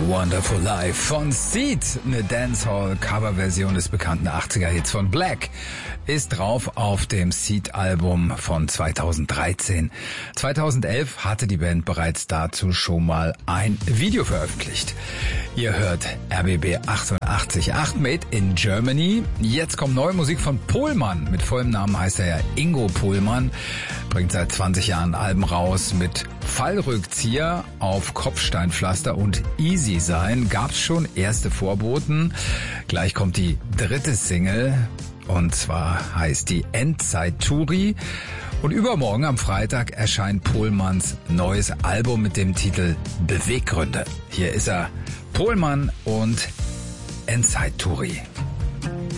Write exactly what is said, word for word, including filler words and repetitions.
Wonderful Life von Seed, eine Dancehall-Coverversion des bekannten achtziger-Hits von Black, ist drauf auf dem Seed-Album von zweitausenddreizehn. zweitausendelf hatte die Band bereits dazu schon mal ein Video veröffentlicht. Ihr hört R B B achtundachtzig Komma acht Made in Germany. Jetzt kommt neue Musik von Pohlmann. Mit vollem Namen heißt er ja Ingo Pohlmann. Bringt seit zwanzig Jahren Alben raus mit Fallrückzieher auf Kopfsteinpflaster und Easy Sein. Gab's schon erste Vorboten. Gleich kommt die dritte Single. Und zwar heißt die Endzeit-Touri. Und übermorgen am Freitag erscheint Pohlmanns neues Album mit dem Titel Beweggründe. Hier ist er, Pohlmann und Endzeit-Touri.